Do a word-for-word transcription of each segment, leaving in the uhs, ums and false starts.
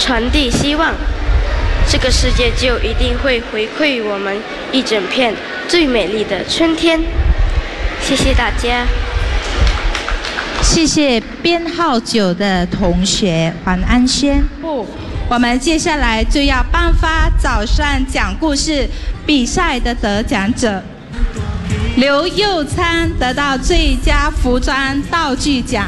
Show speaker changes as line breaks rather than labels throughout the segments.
传递希望，这个世界就一定会回馈我们一整片最美丽的春天。谢谢大家。
谢谢编号九的同学黄安轩。不，我们接下来就要颁发早上讲故事比赛的得奖者。刘佑昌得到最佳服装道具奖。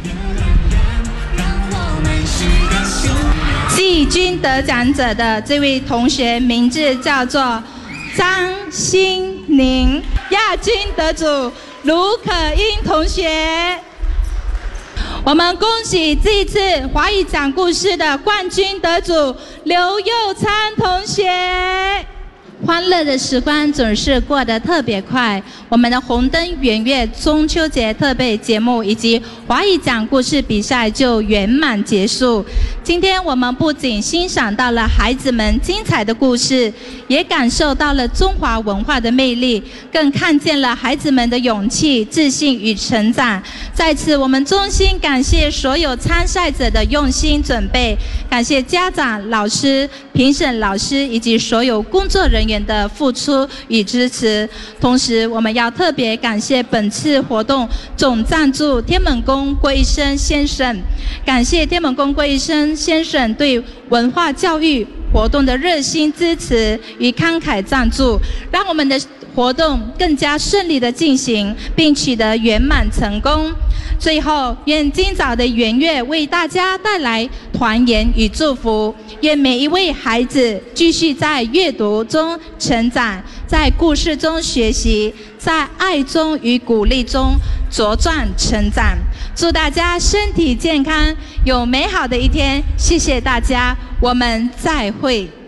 季军得奖者的这位同学名字叫做张欣宁，亚军得主卢可英同学。我们恭喜这一次华语讲故事的冠军得主刘佑昌同学。欢乐的时光总是过得特别快，我们的红灯圆月中秋节特备节目以及华语讲故事比赛就圆满结束。今天我们不仅欣赏到了孩子们精彩的故事，也感受到了中华文化的魅力，更看见了孩子们的勇气、自信与成长。在此，我们衷心感谢所有参赛者的用心准备，感谢家长、老师、评审老师以及所有工作人员的付出与支持。同时，我们要特别感谢本次活动总赞助天本宫郭医生先生，感谢天本宫郭医生先生对文化教育活动的热心支持与慷慨赞助，让我们的活动更加顺利的进行，并取得圆满成功。最后，愿今早的圆月为大家带来团圆与祝福，愿每一位孩子继续在阅读中成长，在故事中学习，在爱中与鼓励中茁壮成长。祝大家身体健康，有美好的一天。谢谢大家，我们再会。